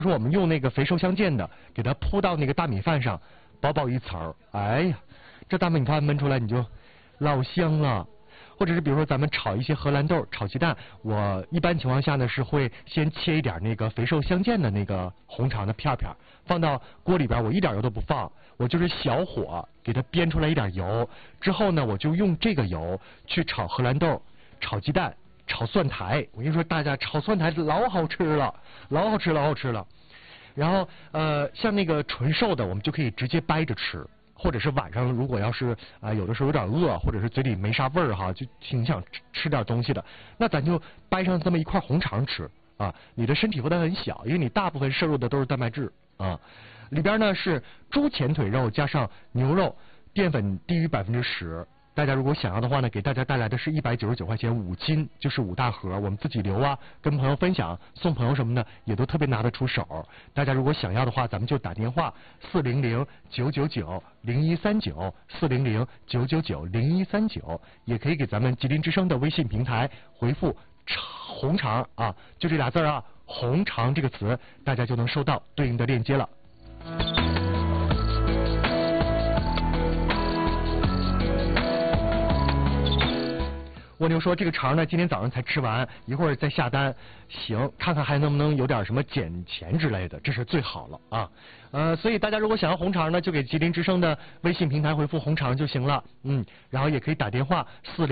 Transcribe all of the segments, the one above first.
说我们用那个肥瘦相间的，给它铺到那个大米饭上，薄薄一层儿，哎呀，这大米饭焖出来你就老香了。或者是比如说咱们炒一些荷兰豆、炒鸡蛋，我一般情况下呢是会先切一点那个肥瘦相间的那个红肠的片片，放到锅里边，我一点油都不放，我就是小火给它煸出来一点油，之后呢我就用这个油去炒荷兰豆、炒鸡蛋、炒蒜苔。我跟你说，大家炒蒜苔老好吃了，老好吃了。然后像那个纯瘦的，我们就可以直接掰着吃。或者是晚上如果要是有的时候有点饿，或者是嘴里没啥味儿哈，就挺想吃点东西的，那咱就掰上这么一块红肠吃啊。你的身体负担很小，因为你大部分摄入的都是蛋白质啊。里边呢是猪前腿肉加上牛肉，淀粉低于10%。大家如果想要的话呢，给大家带来的是199块钱5斤，就是5大盒，我们自己留啊，跟朋友分享，送朋友什么的也都特别拿得出手。大家如果想要的话，咱们就打电话400-999-0139，400-999-0139，也可以给咱们吉林之声的微信平台回复红肠啊，就这俩字啊，红肠这个词，大家就能收到对应的链接了。蜗牛说这个肠呢今天早上才吃完，一会儿再下单，行，看看还能不能有点什么减钱之类的，这是最好了啊。所以大家如果想要红肠呢，就给吉林之声的微信平台回复红肠就行了，然后也可以打电话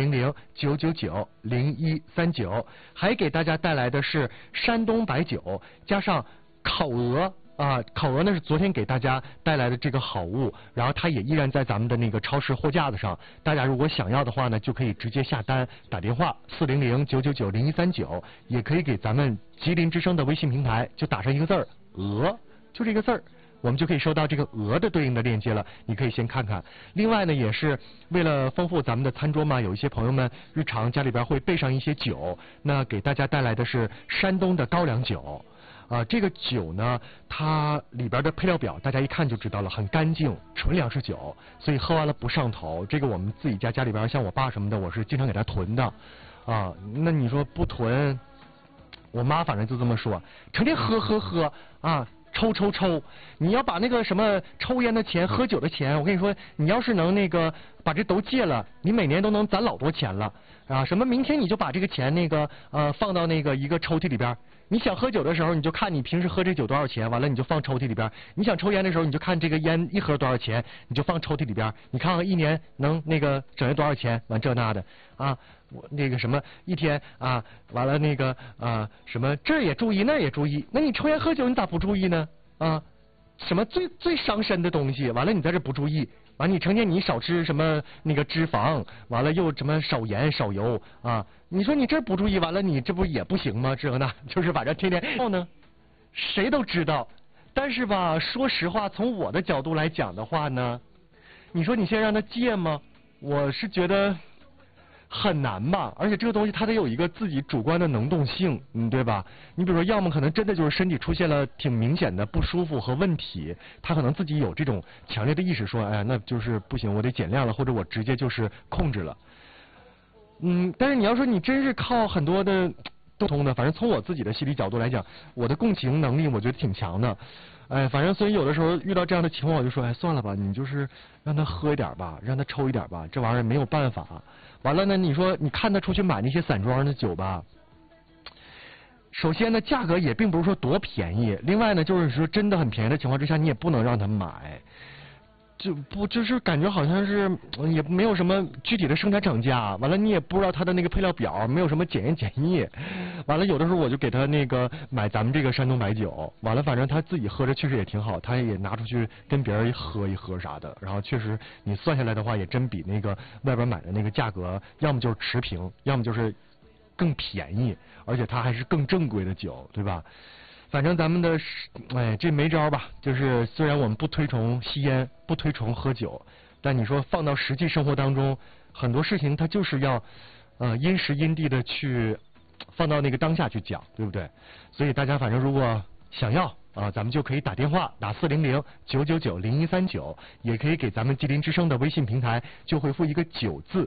400-999-0139，还给大家带来的是山东白酒加上烤鹅。烤鹅呢是昨天给大家带来的这个好物，然后它也依然在咱们的那个超市货架子上。大家如果想要的话呢，就可以直接下单，打电话400-999-0139，也可以给咱们吉林之声的微信平台就打上一个字儿鹅，就这个字儿，我们就可以收到这个鹅的对应的链接了。你可以先看看。另外呢，也是为了丰富咱们的餐桌嘛，有一些朋友们日常家里边会备上一些酒，那给大家带来的是山东的高粱酒。这个酒呢，它里边的配料表大家一看就知道了，很干净，纯粮食酒，所以喝完了不上头。这个我们自己家里边，像我爸什么的，我是经常给他囤的那你说不囤，我妈反正就这么说，成天喝抽，你要把那个什么抽烟的钱、喝酒的钱，我跟你说，你要是能那个把这都戒了，你每年都能攒老多钱了什么明天你就把这个钱那个放到那个一个抽屉里边。你想喝酒的时候，你就看你平时喝这酒多少钱，完了你就放抽屉里边。你想抽烟的时候，你就看这个烟一盒多少钱，你就放抽屉里边。你看看一年能那个整下多少钱，完这那的我那个什么一天完了那个什么这儿也注意那儿也注意，那你抽烟喝酒你咋不注意呢什么最伤身的东西，完了你在这不注意，完你成天你少吃什么那个脂肪，完了又什么少盐少油你说你这不注意，完了你这不也不行吗？这那就是反正天天后呢，谁都知道，但是吧，说实话，从我的角度来讲的话呢，你说你现在让他戒吗？我是觉得很难吧，而且这个东西它得有一个自己主观的能动性，对吧？你比如说，要么可能真的就是身体出现了挺明显的不舒服和问题，他可能自己有这种强烈的意识说，哎呀，那就是不行，我得减量了，或者我直接就是控制了。但是你要说你真是靠很多的都通的，反正从我自己的心理角度来讲，我的共情能力我觉得挺强的。反正所以有的时候遇到这样的情况，我就说，算了吧，你就是让他喝一点吧，让他抽一点吧，这玩意儿没有办法。完了呢，你说你看他出去买那些散装的酒吧，首先呢价格也并不是说多便宜，另外呢就是说真的很便宜的情况之下，你也不能让他买。就是感觉好像是也没有什么具体的生产厂家，完了你也不知道他的那个配料表，没有什么检验检疫，完了有的时候我就给他那个买咱们这个山东白酒，完了反正他自己喝着确实也挺好，他也拿出去跟别人喝一喝啥的，然后确实你算下来的话也真比那个外边买的那个价格要么就是持平，要么就是更便宜，而且它还是更正规的酒，对吧？反正咱们的这没招吧，就是虽然我们不推崇吸烟，不推崇喝酒，但你说放到实际生活当中，很多事情它就是要因时因地的去放到那个当下去讲，对不对？所以大家反正如果想要咱们就可以打电话打400-999-0139，也可以给咱们吉林之声的微信平台就回复一个9字